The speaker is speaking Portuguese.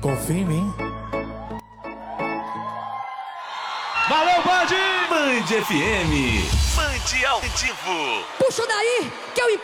Confia em mim. Valeu, Band! Band FM. Band ao vivo. Puxa daí, que eu